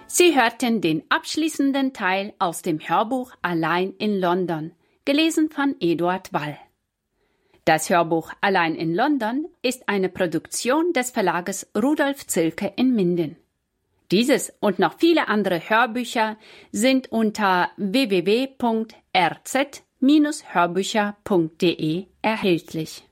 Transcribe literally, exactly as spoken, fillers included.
Sie hörten den abschließenden Teil aus dem Hörbuch Allein in London, gelesen von Eduard Wall. Das Hörbuch Allein in London ist eine Produktion des Verlages Rudolf Zilke in Minden. Dieses und noch viele andere Hörbücher sind unter w w w punkt r z Bindestrich hörbücher punkt d e erhältlich.